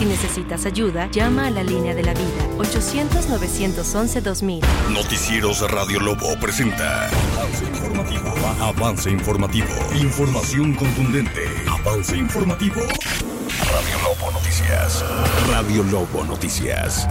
Si necesitas ayuda, llama a la línea de la vida, 800-911-2000. Noticieros Radio Lobo presenta Avance Informativo. Avance Informativo. Información contundente. Avance Informativo. Radio Lobo Noticias. Radio Lobo Noticias.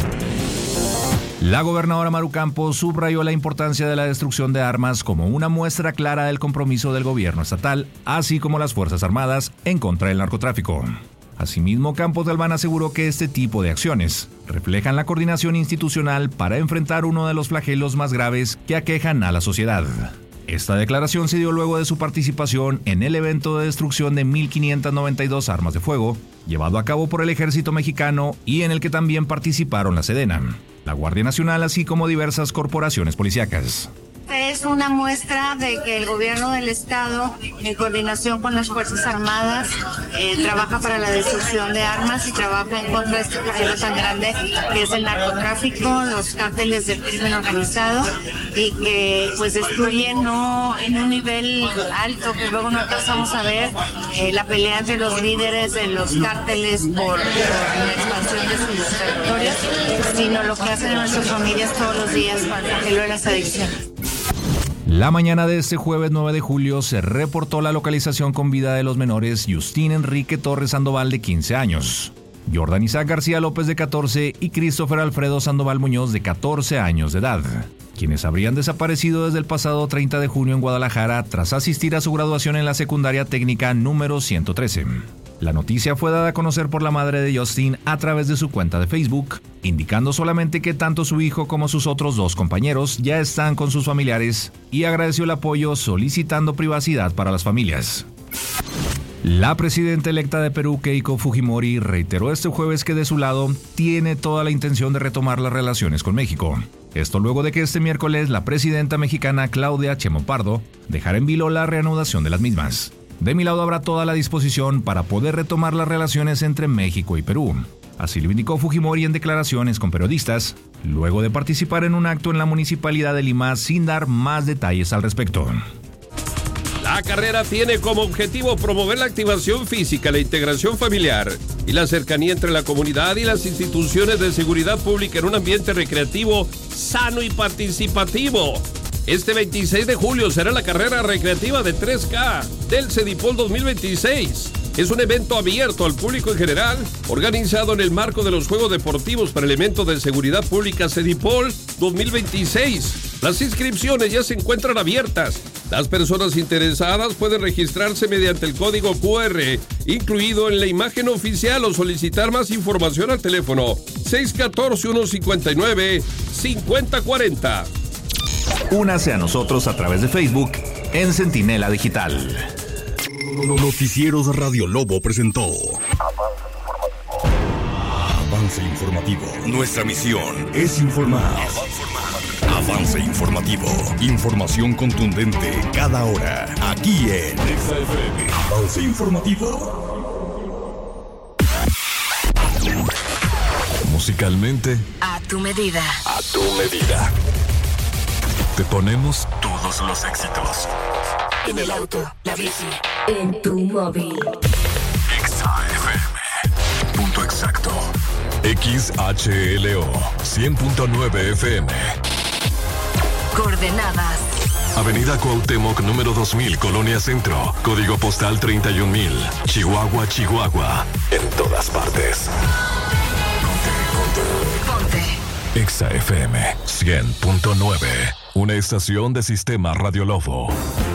La gobernadora Maru Campos subrayó la importancia de la destrucción de armas como una muestra clara del compromiso del gobierno estatal, así como las Fuerzas Armadas, en contra del narcotráfico. Asimismo, Campos de Albán aseguró que este tipo de acciones reflejan la coordinación institucional para enfrentar uno de los flagelos más graves que aquejan a la sociedad. Esta declaración se dio luego de su participación en el evento de destrucción de 1.592 armas de fuego, llevado a cabo por el Ejército Mexicano y en el que también participaron la Sedena, la Guardia Nacional, así como diversas corporaciones policíacas. Es una muestra de que el gobierno del estado, en coordinación con las Fuerzas Armadas, trabaja para la destrucción de armas y trabaja en contra de este flagelo tan grande que es el narcotráfico, los cárteles del crimen organizado, y que pues destruyen no en un nivel alto que luego no alcanzamos a ver la pelea entre los líderes de los cárteles por la expansión de sus territorios, sino lo que hacen nuestras familias todos los días para el flagelo de las adicciones. La mañana de este jueves 9 de julio se reportó la localización con vida de los menores Justín Enrique Torres Sandoval, de 15 años, Jordan Isaac García López, de 14, y Christopher Alfredo Sandoval Muñoz, de 14 años de edad, quienes habrían desaparecido desde el pasado 30 de junio en Guadalajara tras asistir a su graduación en la secundaria técnica número 113. La noticia fue dada a conocer por la madre de Justin a través de su cuenta de Facebook, indicando solamente que tanto su hijo como sus otros dos compañeros ya están con sus familiares, y agradeció el apoyo solicitando privacidad para las familias. La presidenta electa de Perú, Keiko Fujimori, reiteró este jueves que de su lado tiene toda la intención de retomar las relaciones con México. Esto luego de que este miércoles la presidenta mexicana Claudia Sheinbaum Pardo dejara en vilo la reanudación de las mismas. De mi lado habrá toda la disposición para poder retomar las relaciones entre México y Perú. Así lo indicó Fujimori en declaraciones con periodistas, luego de participar en un acto en la Municipalidad de Lima sin dar más detalles al respecto. La carrera tiene como objetivo promover la activación física, la integración familiar y la cercanía entre la comunidad y las instituciones de seguridad pública en un ambiente recreativo sano y participativo. Este 26 de julio será la carrera recreativa de 3K del CEDIPOL 2026. Es un evento abierto al público en general, organizado en el marco de los Juegos Deportivos para Elementos de Seguridad Pública CEDIPOL 2026. Las inscripciones ya se encuentran abiertas. Las personas interesadas pueden registrarse mediante el código QR incluido en la imagen oficial o solicitar más información al teléfono 614-159-5040. Únase a nosotros a través de Facebook en Centinela Digital. Noticieros Radio Lobo presentó Avance Informativo. Nuestra misión es informar. Avance Informativo. Información contundente cada hora. Aquí en XFM. Avance Informativo. Musicalmente, A tu medida. a tu medida. Te ponemos todos los éxitos. En el auto, la bici, en tu móvil. XFM. Punto exacto. XHLO 100.9 FM. Coordenadas. Avenida Cuauhtémoc, número 2000, Colonia Centro. Código postal 31000. Chihuahua, Chihuahua. En todas partes. Ponte. XFM 100.9. Una estación de Sistema Radio Lobo.